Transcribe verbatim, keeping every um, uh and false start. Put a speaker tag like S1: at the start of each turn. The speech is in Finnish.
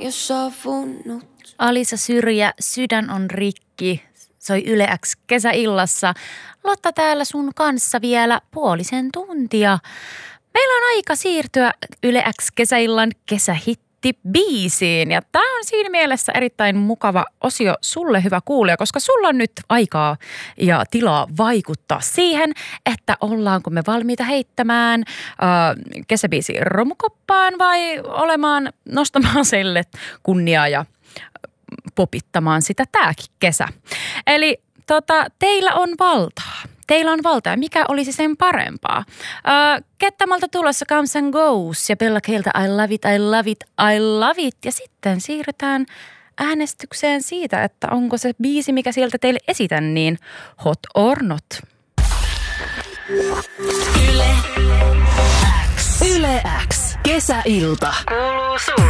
S1: jo savunnut.
S2: Alisa Syrjä, Sydän on rikki, soi Yle X kesäillassa. Lotta täällä sun kanssa vielä puolisen tuntia. Meillä on aika siirtyä Yle X kesäillan kesähittibiisiin ja tää on siinä mielessä erittäin mukava osio sulle, hyvä kuulija, koska sulla on nyt aikaa ja tilaa vaikuttaa siihen, että ollaanko me valmiita heittämään äh, kesäbiisi romukoppaan vai olemaan nostamaan sille kunniaa ja popittamaan sitä tääkin kesä. Eli tota, teillä on valtaa. Teillä on valtaa. Mikä olisi sen parempaa? Uh, Kettämältä tulossa Comes and Goes ja Bella Keiltä I love it, I love it, I love it. Ja sitten siirrytään äänestykseen siitä, että onko se biisi, mikä sieltä teille esitän, niin hot or not.
S3: Yle X. Yle X. Kesäilta.
S4: Kuuluu sulle.